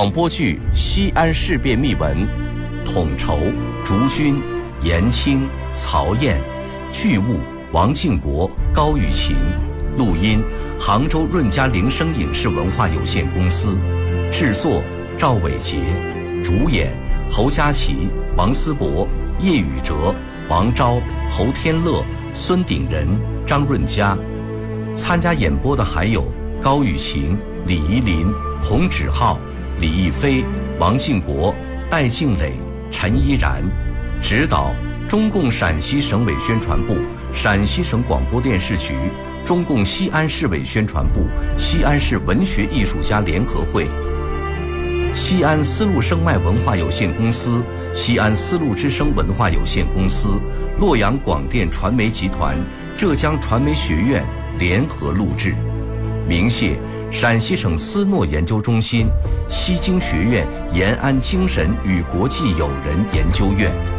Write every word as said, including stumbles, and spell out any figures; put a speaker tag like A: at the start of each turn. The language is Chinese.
A: 广播剧《西安事变秘闻》，统筹竹君、严青、曹燕，剧务王敬国、高雨晴，录音杭州润嘉铃声影视文化有限公司，制作赵伟杰，主演侯佳琪、王思博、叶宇哲、王钊、侯天乐、孙鼎仁、张润佳。参加演播的还有高雨晴、李怡林、孔芷浩、李逸飞、王敬国、戴静蕾、陈依然。指导中共陕西省委宣传部、陕西省广播电视局、中共西安市委宣传部、西安市文学艺术家联合会、西安丝路声脉文化有限公司、西安丝路之声文化有限公司、洛阳广电传媒集团、浙江传媒学院联合录制。鸣谢陕西省思诺研究中心、西京学院延安精神与国际友人研究院。